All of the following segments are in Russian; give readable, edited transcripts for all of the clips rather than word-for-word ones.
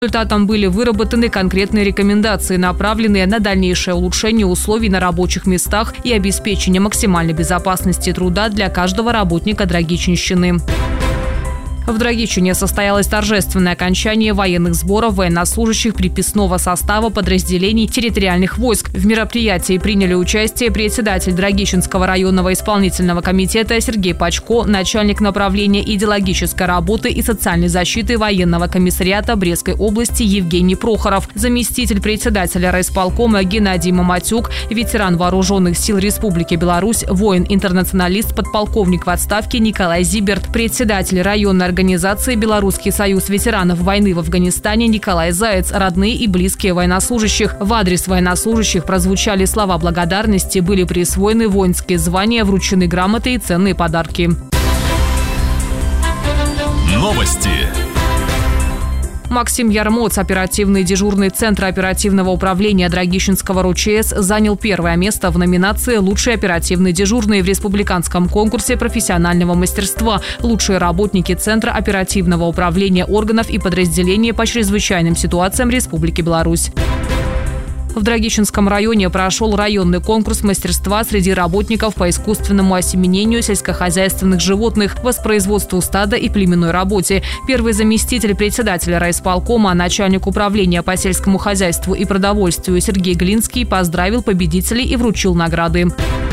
Результатом были выработаны конкретные рекомендации, направленные на дальнейшее улучшение условий на рабочих местах и обеспечение максимальной безопасности труда для каждого работника Драгичинщины. В Драгичине состоялось торжественное окончание военных сборов военнослужащих приписного состава подразделений территориальных войск. В мероприятии приняли участие председатель Драгичинского районного исполнительного комитета Сергей Пачко, начальник направления идеологической работы и социальной защиты военного комиссариата Брестской области Евгений Прохоров, заместитель председателя райисполкома Геннадий Маматюк, ветеран вооруженных сил Республики Беларусь, воин-интернационалист, подполковник в отставке Николай Зиберт, председатель районной организации «Белорусский союз ветеранов войны в Афганистане» Николай Заяц, родные и близкие военнослужащих. В адрес военнослужащих прозвучали слова благодарности, были присвоены воинские звания, вручены грамоты и ценные подарки. Новости. Максим Ярмоц, оперативный дежурный Центра оперативного управления Драгичинского РУЧС, занял первое место в номинации «Лучший оперативный дежурный» в республиканском конкурсе профессионального мастерства. Лучшие работники Центра оперативного управления органов и подразделений по чрезвычайным ситуациям Республики Беларусь. В Драгичинском районе прошел районный конкурс мастерства среди работников по искусственному осеменению сельскохозяйственных животных, воспроизводству стада и племенной работе. Первый заместитель председателя райисполкома, начальник управления по сельскому хозяйству и продовольствию Сергей Глинский поздравил победителей и вручил награды.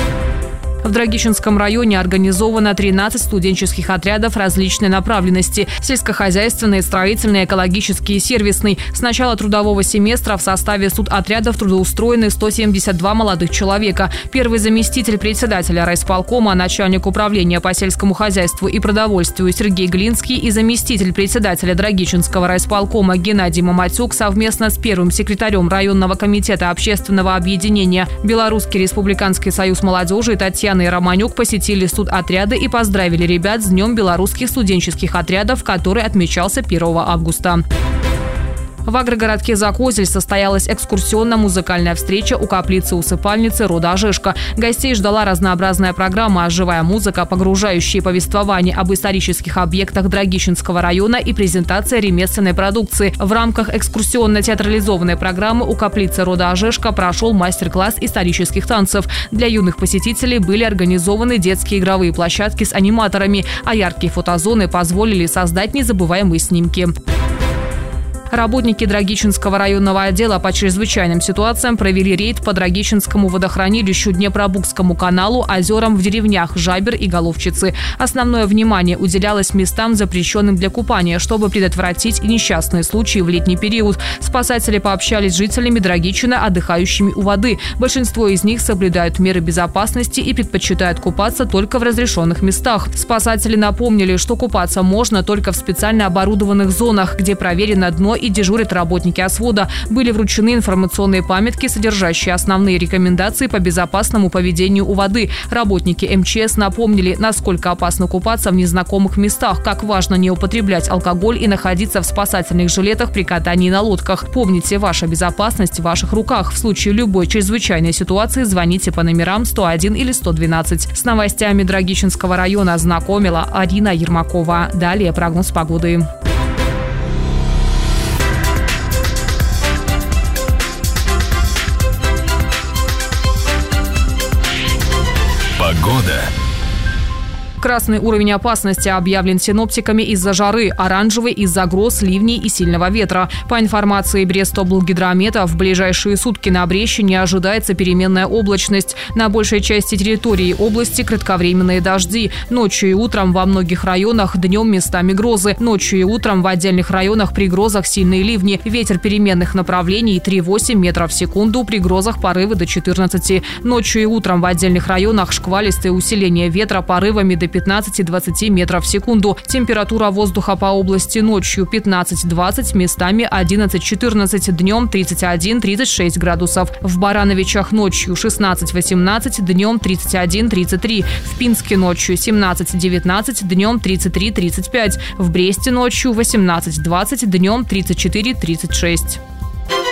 В Драгичинском районе организовано 13 студенческих отрядов различной направленности – сельскохозяйственный, строительный, экологический и сервисный. С начала трудового семестра в составе студотрядов трудоустроены 172 молодых человека. Первый заместитель председателя райисполкома, начальник управления по сельскому хозяйству и продовольствию Сергей Глинский и заместитель председателя Драгичинского райисполкома Геннадий Маматюк совместно с первым секретарем районного комитета общественного объединения «Белорусский республиканский союз молодежи» Татьяной Романюк посетили студотряды и поздравили ребят с Днем белорусских студенческих отрядов, который отмечался 1 августа. В агрогородке Закозель состоялась экскурсионно-музыкальная встреча у каплицы-усыпальницы рода Ожешко. Гостей ждала разнообразная программа, живая музыка, погружающие повествование об исторических объектах Драгичинского района и презентация ремесленной продукции. В рамках экскурсионно-театрализованной программы у каплицы рода Ожешко прошел мастер-класс исторических танцев. Для юных посетителей были организованы детские игровые площадки с аниматорами, а яркие фотозоны позволили создать незабываемые снимки. Работники Драгичинского районного отдела по чрезвычайным ситуациям провели рейд по Драгичинскому водохранилищу, Днепробукскому каналу, озерам в деревнях Жабер и Головчицы. Основное внимание уделялось местам, запрещенным для купания, чтобы предотвратить несчастные случаи в летний период. Спасатели пообщались с жителями Драгичина, отдыхающими у воды. Большинство из них соблюдают меры безопасности и предпочитают купаться только в разрешенных местах. Спасатели напомнили, что купаться можно только в специально оборудованных зонах, где проверено дно и дежурят работники освода. Были вручены информационные памятки, содержащие основные рекомендации по безопасному поведению у воды. Работники МЧС напомнили, насколько опасно купаться в незнакомых местах, как важно не употреблять алкоголь и находиться в спасательных жилетах при катании на лодках. Помните, ваша безопасность в ваших руках. В случае любой чрезвычайной ситуации звоните по номерам 101 или 112. С новостями Драгичинского района знакомила Арина Ермакова. Далее прогноз погоды. Погода. Красный уровень опасности объявлен синоптиками из-за жары, оранжевый из-за гроз, ливней и сильного ветра. По информации Брестоблгидромета, в ближайшие сутки на Бреще не ожидается переменная облачность. На большей части территории области кратковременные дожди. Ночью и утром во многих районах, днем местами грозы. Ночью и утром в отдельных районах при грозах сильные ливни. Ветер переменных направлений 3,8 метров в секунду, при грозах порывы до 14. Ночью и утром в отдельных районах шквалистое усиление ветра порывами до 15-20 метров в секунду. Температура воздуха по области ночью 15-20, местами 11-14, днем 31-36 градусов. В Барановичах ночью 16-18, днем 31-33. В Пинске ночью 17-19, днем 33-35. В Бресте ночью 18-20, днем 34-36.